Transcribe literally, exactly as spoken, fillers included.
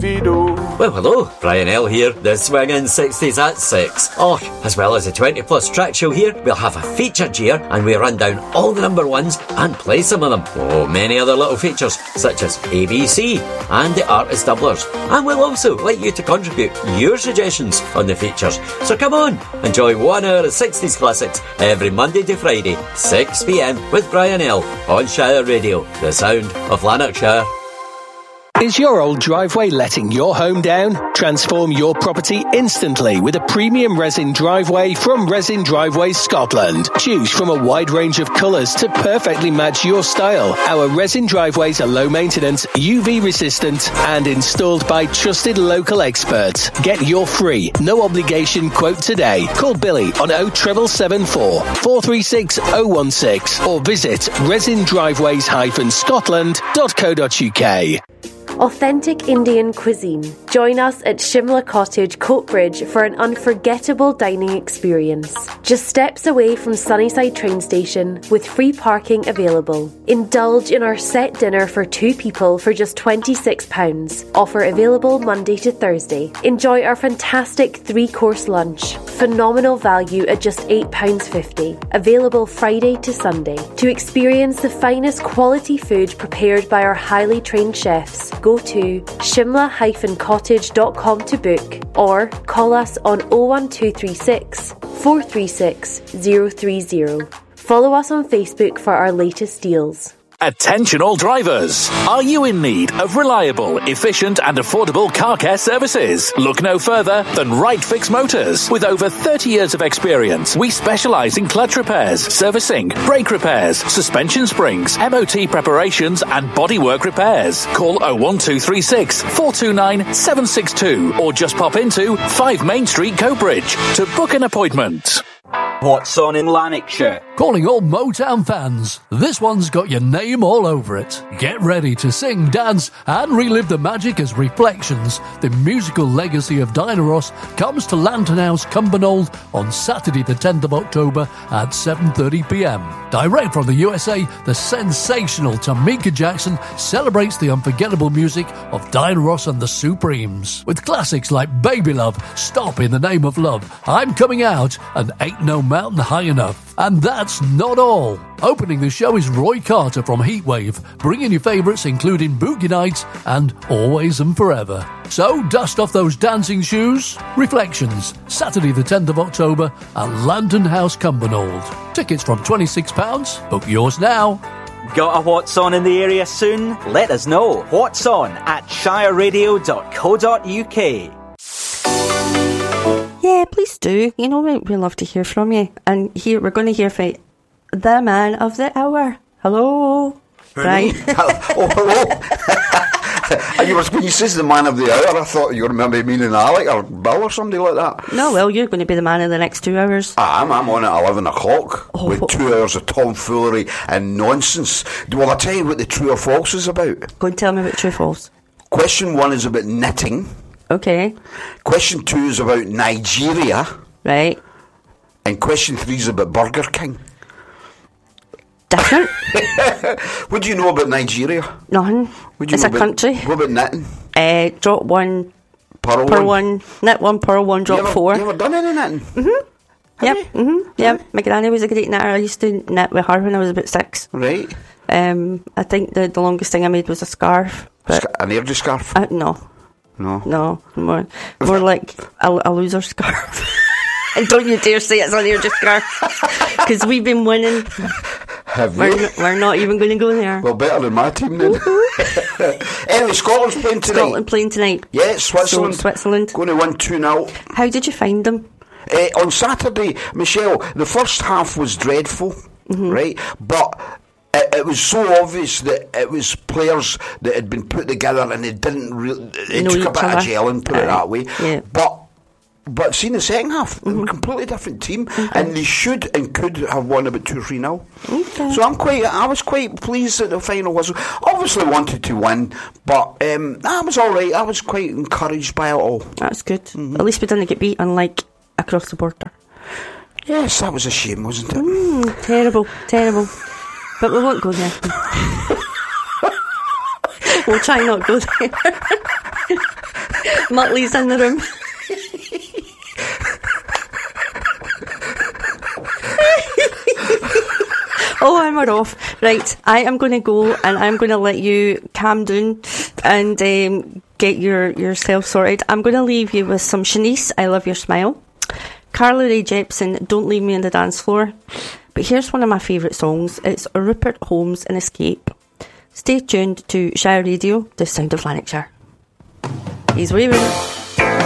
Well, hello, Brian L here, the Swingin' sixties at six. Oh, as well as the twenty plus track show here, we'll have a featured year and we run down all the number ones and play some of them. Oh, many other little features, such as A B C and the Artist Doublers. And we'll also like you to contribute your suggestions on the features. So come on, enjoy one hour of sixties classics every Monday to Friday, six p m with Brian L on Shire Radio, the sound of Lanarkshire. Is your old driveway letting your home down? Transform your property instantly with a premium resin driveway from Resin Driveways Scotland. Choose from a wide range of colours to perfectly match your style. Our resin driveways are low maintenance, U V resistant and installed by trusted local experts. Get your free, no obligation quote today. Call Billy on oh seven seven four, four three six oh one six or visit resin driveways dash scotland dot co dot uk. Authentic Indian cuisine. Join us at Shimla Cottage, Coatbridge for an unforgettable dining experience. Just steps away from Sunnyside train station with free parking available. Indulge in our set dinner for two people for just twenty-six pounds. Offer available Monday to Thursday. Enjoy our fantastic three-course lunch. Phenomenal value at just eight pounds fifty. Available Friday to Sunday. To experience the finest quality food prepared by our highly trained chefs, go to shimla dash cottage dot com to book or call us on oh one two three six, four three six, oh three oh. Follow us on Facebook for our latest deals. Attention all drivers. Are you in need of reliable, efficient and affordable car care services? Look no further than Right Fix Motors. With over thirty years of experience, we specialise in clutch repairs, servicing, brake repairs, suspension springs, M O T preparations and bodywork repairs. Call oh one two three six, four two nine, seven six two or just pop into five Main Street, Coatbridge to book an appointment. What's on in Lanarkshire? Calling all Motown fans. This one's got your name all over it. Get ready to sing, dance and relive the magic as Reflections, the musical legacy of Diana Ross, comes to Lantern House, Cumbernauld on Saturday the tenth of October at seven thirty p m. Direct from the U S A, the sensational Tamika Jackson celebrates the unforgettable music of Diana Ross and the Supremes. With classics like Baby Love, Stop in the Name of Love, I'm Coming Out and Ain't No Mountain High Enough. And that's not all. Opening the show is Roy Carter from Heatwave, bringing you favourites including Boogie Nights and Always and Forever. So dust off those dancing shoes. Reflections, Saturday the tenth of October at Lantern House, Cumbernauld. Tickets from twenty-six pounds. Book yours now. Got a What's On in the area soon? Let us know. What's On at shire radio dot co dot uk. Yeah, please do. You know, we, we love to hear from you. And here, we're going to hear from the man of the hour. Hello. Right. Oh, hello. And you were, when you says the man of the hour, I thought you were maybe meaning Alec or Bill or somebody like that. No, well, you're going to be the man in the next two hours. I'm, I'm on at eleven o'clock oh, with two hours of tomfoolery and nonsense. Well, I'll tell you what the true or false is about. Go and tell me about true or false. Question one is about knitting. Okay. Question two is about Nigeria. Right. And question three is about Burger King. Different. What do you know about Nigeria? Nothing. What do you it's know a about, country. What about knitting? Uh, drop one, pearl, pearl one. one, knit one, pearl one, drop you ever, four. You ever done any knitting? Mm-hmm. Yep. Mm-hmm. Yep. My granny was a great knitter. I used to knit with her when I was about six. Right. Um, I think the, the longest thing I made was a scarf. Sc- an airdy scarf? Uh, no. No. No. More, more like a, a loser scarf. And don't you dare say it's an airdy scarf. Because we've been winning. Have we're, you? N- we're not even going to go there. Well, better than my team then. Anyway, Scotland's playing tonight. Scotland playing tonight. Yeah, Switzerland. So, Switzerland. Going to win two nil. How did you find them? Uh, on Saturday, Michelle, the first half was dreadful, mm-hmm. right? But it, it was so obvious that it was players that had been put together and they didn't really... It know took a bit other. of gelling, put uh, it that way. Yeah. But... But see, in the second half, mm-hmm. a completely different team, okay. and they should and could have won about two or three nil. Okay. So I'm quite, I was quite pleased that the final was. Obviously wanted to win, but um, I was all right. I was quite encouraged by it all. That's good. Mm-hmm. At least we didn't get beat, unlike across the border. Yes, that was a shame, wasn't it? Mm, terrible, terrible. But we won't go there. We'll try not go there. Muttley's in the room. Oh, and we're off. Right, I am going to go and I'm going to let you calm down and um, get your yourself sorted. I'm going to leave you with some Shanice, I Love Your Smile. Carly Rae Jepsen, Don't Leave Me on the Dance Floor. But here's one of my favourite songs. It's Rupert Holmes and Escape. Stay tuned to Shire Radio, the sound of Lanarkshire. He's waving.